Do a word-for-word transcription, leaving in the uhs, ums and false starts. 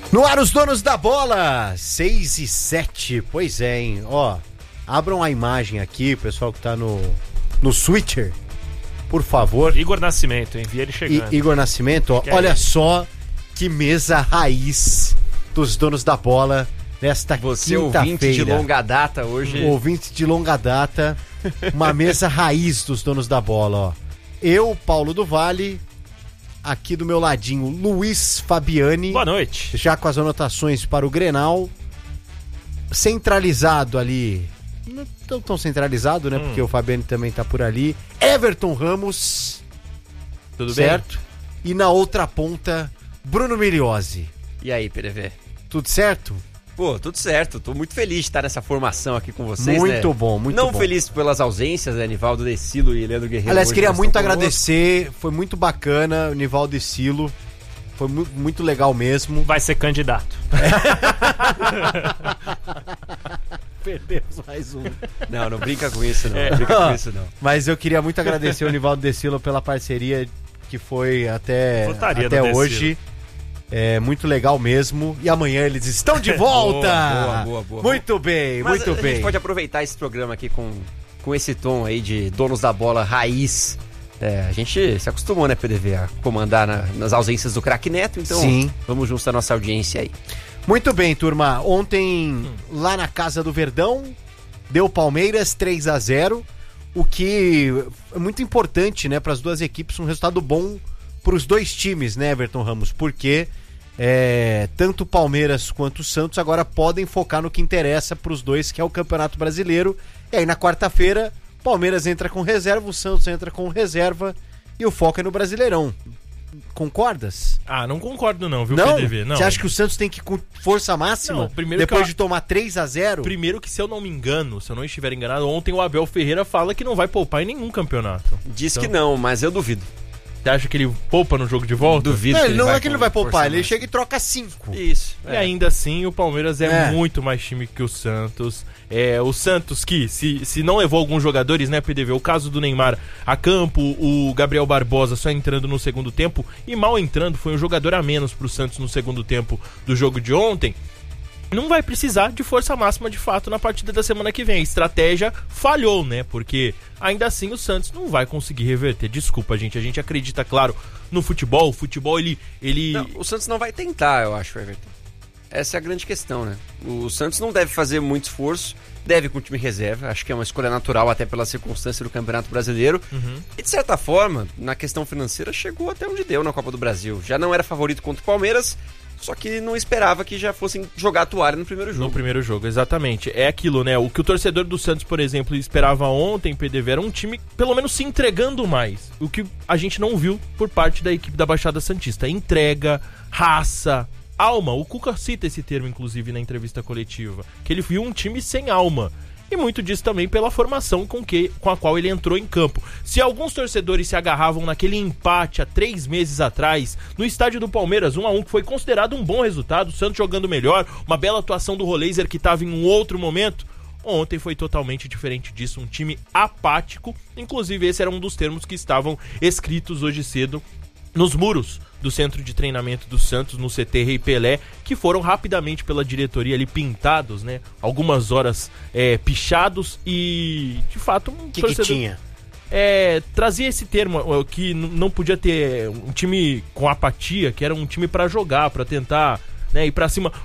No ar, os donos da bola, seis e sete, pois é, hein, ó, abram a imagem aqui, pessoal que tá no, no switcher, por favor. Igor Nascimento, hein, vi ele chegando. I, Igor Nascimento, ó, olha só que mesa raiz dos donos da bola nesta Você quinta-feira. ouvinte de longa data hoje. Um ouvinte de longa data, uma mesa raiz dos donos da bola, ó. Eu, Paulo do Vale... Aqui do meu ladinho, Luiz Fabiani. Boa noite. Já com as anotações para o Grenal. Centralizado ali. Não tão, tão centralizado, né? Hum. Porque o Fabiani também tá por ali. Everton Ramos. Tudo certo? bem? E na outra ponta, Bruno Miliozzi. E aí, P D V? Tudo certo? Pô, tudo certo. Tô muito feliz de estar nessa formação aqui com vocês, muito né? bom, muito Não bom. Não feliz pelas ausências, né? Nivaldo Decilo e Leandro Guerreiro. Aliás, queria muito agradecer. Foi muito bacana o Nivaldo Decilo. Foi mu- muito legal mesmo. Vai ser candidato. Perdemos mais um. Não, não brinca com isso, não. É. Não brinca com isso, não. Mas eu queria muito agradecer o Nivaldo Decilo pela parceria que foi até, até hoje. É muito legal mesmo. E amanhã eles estão de volta! boa, boa, boa, boa. Muito bem, Mas muito a, bem. A gente pode aproveitar esse programa aqui com, com esse tom aí de donos da bola raiz. É, a gente se acostumou, né, P D V, a comandar na, nas ausências do craque Neto, então Sim. Vamos juntos à nossa audiência aí. Muito bem, turma. Ontem, hum. lá na Casa do Verdão, deu Palmeiras três a zero, o que é muito importante, né, para as duas equipes, um resultado bom para os dois times, né, Everton Ramos? Porque é, tanto o Palmeiras quanto o Santos agora podem focar no que interessa para os dois, que é o Campeonato Brasileiro. E aí na quarta-feira, o Palmeiras entra com reserva, o Santos entra com reserva e o foco é no Brasileirão. Concordas? Ah, não concordo não, viu, não? P D V? Não. Você acha que o Santos tem que ir com força máxima? Não, primeiro depois eu... de tomar três a zero? Primeiro que, se eu não me engano, se eu não estiver enganado, ontem o Abel Ferreira fala que não vai poupar em nenhum campeonato. Diz então... que não, mas eu duvido. Você acha que ele poupa no jogo de volta? Duvido. Não, que ele não vai é que ele não vai poupar, ele chega e troca cinco. Isso. E é. ainda assim, o Palmeiras é, é muito mais time que o Santos. É, o Santos que, se, se não levou alguns jogadores, né, P D V? O caso do Neymar a campo, o Gabriel Barbosa só entrando no segundo tempo, e mal entrando, foi um jogador a menos pro Santos no segundo tempo do jogo de ontem. Não vai precisar de força máxima de fato na partida da semana que vem. A estratégia falhou, né? Porque ainda assim o Santos não vai conseguir reverter. Desculpa, gente. A gente acredita, claro, no futebol. O futebol, ele... ele... Não, o Santos não vai tentar, eu acho, Everton. Essa é a grande questão, né? O Santos não deve fazer muito esforço. Deve com o time reserva. Acho que é uma escolha natural até pela circunstância do Campeonato Brasileiro. Uhum. E de certa forma, na questão financeira, chegou até onde deu na Copa do Brasil. Já não era favorito contra o Palmeiras... Só que não esperava que já fossem jogar a toalha no primeiro jogo. No primeiro jogo, exatamente. É aquilo, né? O que o torcedor do Santos, por exemplo, esperava ontem, P D V, era um time, pelo menos, se entregando mais. O que a gente não viu por parte da equipe da Baixada Santista. Entrega, raça, alma. O Cuca cita esse termo, inclusive, na entrevista coletiva. Que ele viu um time sem alma. E muito disso também pela formação com, que, com a qual ele entrou em campo. Se alguns torcedores se agarravam naquele empate há três meses atrás, no estádio do Palmeiras, um a um, que foi considerado um bom resultado, o Santos jogando melhor, uma bela atuação do Roleiser que estava em um outro momento, ontem foi totalmente diferente disso, um time apático. Inclusive esse era um dos termos que estavam escritos hoje cedo nos muros do centro de treinamento do Santos, no C T Rei Pelé, que foram rapidamente pela diretoria ali pintados, né? Algumas horas é, pichados e, de fato, um que torcedor... que tinha? É, trazia esse termo que n- não podia ter um time com apatia, que era um time pra jogar, pra tentar, né, ir pra cima.